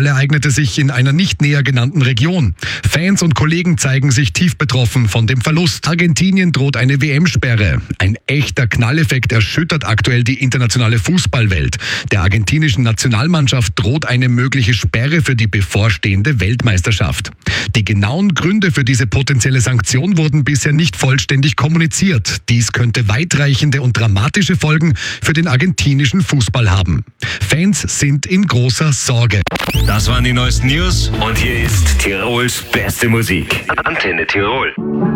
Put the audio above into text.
Unfall ereignete sich in einer nicht näher genannten Region. Fans und Kollegen zeigen sich tief betroffen von dem Verlust. Argentinien droht eine WM-Sperre. Ein echter Knalleffekt erschüttert aktuell die internationale Fußballwelt. Der argentinischen Nationalmannschaft droht eine mögliche Sperre für die bevorstehende Weltmeisterschaft. Die genauen Gründe für diese potenzielle Sanktion wurden bisher nicht vollständig kommuniziert. Dies könnte weitreichende und dramatische Folgen für den argentinischen Fußball haben. Fans sind in großer Sorge. Das waren die neuesten News und hier ist Tirols beste Musik. Antenne Tirol.